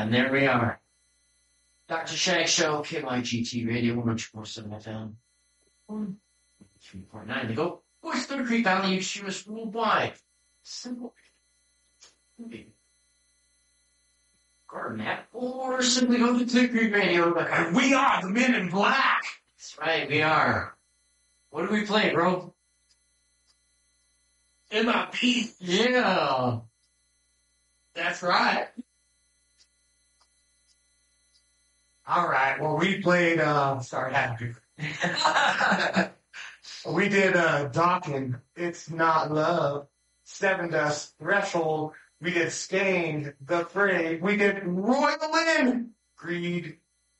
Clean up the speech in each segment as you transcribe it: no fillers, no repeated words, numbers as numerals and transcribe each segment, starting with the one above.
And there we are. Dr. Shag Show, KYGT Radio, 102.7 FM. 3.9 to go. Voice of the Creek Valley, extremists worldwide. Simple. Garden app, or simply go to Clear Creek Radio. And we are the Men in Black. That's right, we are. What do we play, bro? MIP. Yeah. That's right. All right. Well, we played, sorry, happy. We did, Dawkins, It's Not Love, Seven Dust, Threshold. We did Stained, The Fray. We did Royal Lynn, Greed.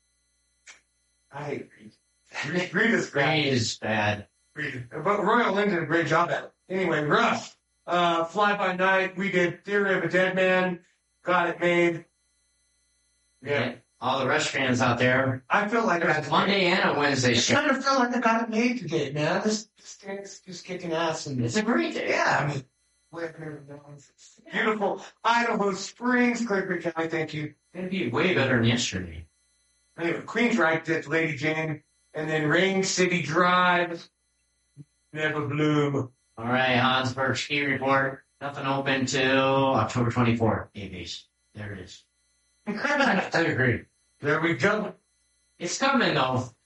I hate Greed. Greed is bad. Greed is bad. Greed. But Royal Lynn did a great job at it. Anyway, Rush, Fly By Night. We did Theory of a Dead Man. Got It Made. Yeah. All the Rush fans out there. I feel like There's a Monday and a Wednesday I show. kind of feel like I got it made today, man. This thing's just kicking ass. And It's a great day. yeah, I mean, it's beautiful. Idaho Springs, Clear Creek County, thank you. It'd be way better than yesterday. Anyway, Queensryche did Lady Jane, and then Rain City Drive, Never Bloom. All right, Hansberg ski report. Nothing open till October 24th. ABs. There it is. I agree. There we go. It's coming though.